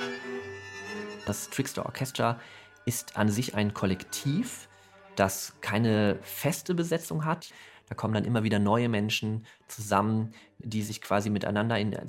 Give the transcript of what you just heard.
Das Trickster Orchestra ist an sich ein Kollektiv, das keine feste Besetzung hat. Da kommen dann immer wieder neue Menschen zusammen, die sich quasi miteinander in